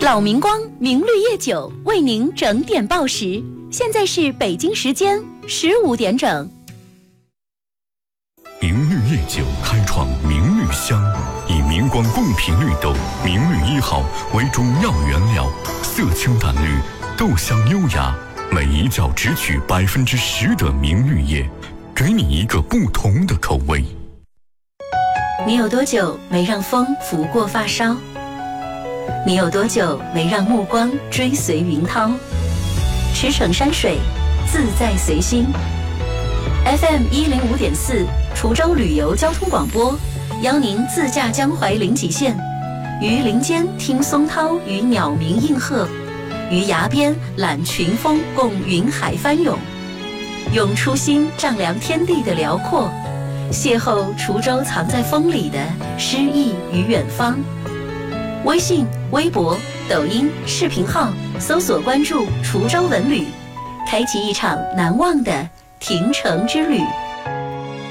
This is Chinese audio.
老明光明绿叶酒为您整点报时，现在是北京时间15点整。 明绿叶酒开创明绿香，以明光贡品绿豆明绿1号为中药原料，色清淡绿，豆香优雅，每一角只取10%的明绿叶，给你一个不同的口味。 你有多久没让风拂过发梢？你有多久没让目光追随云涛？驰骋山水，自在随心。FM 105.4，滁州旅游交通广播，邀您自驾江淮临济县，于林间听松涛与鸟鸣应和，于崖边览群峰共云海翻涌，用初心丈量天地的辽阔，邂逅滁州藏在风里的诗意与远方。微信、微博、抖音、视频号搜索关注滁州文旅，开启一场难忘的亭城之旅。